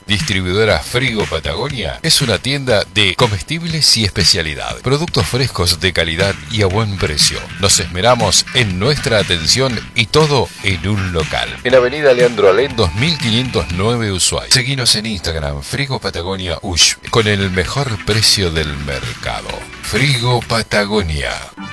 Distribuidora Frigo Patagonia es una tienda de comestibles y especialidad. Productos frescos de calidad y a buen precio. Nos esmeramos en nuestra atención y todo en un local. En Avenida Leandro Alén 2509 Ushuaia. Seguinos en Instagram, Frigo Patagonia Ush, con el mejor precio del mercado. Frigo Patagonia.